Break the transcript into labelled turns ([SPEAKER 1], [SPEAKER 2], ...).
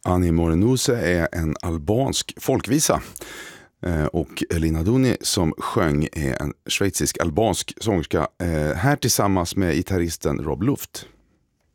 [SPEAKER 1] Ani Morenuse är en albansk folkvisa. Och Elina Duni som sjöng är en schweizisk albansk sångerska. Här tillsammans med gitarristen Rob Luft.